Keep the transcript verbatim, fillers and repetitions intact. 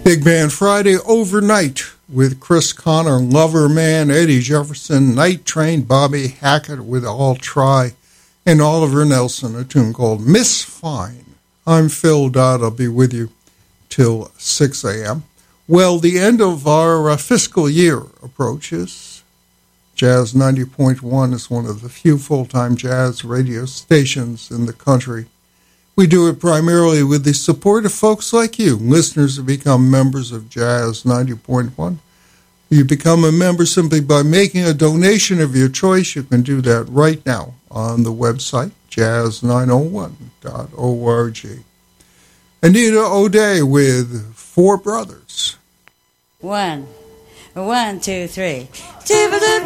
Big Band Friday overnight with Chris Connor, Lover Man, Eddie Jefferson, Night Train, Bobby Hackett with All Try, and Oliver Nelson, a tune called Miss Fine. I'm Phil Dodd. I'll be with you till six a.m. Well, the end of our uh, fiscal year approaches. Jazz ninety point one is one of the few full-time jazz radio stations in the country. We do it primarily with the support of folks like you, listeners who become members of Jazz ninety point one. You become a member simply by making a donation of your choice. You can do that right now on the website, jazz nine oh one dot org. Anita O'Day with Four Brothers. One, one, two, three.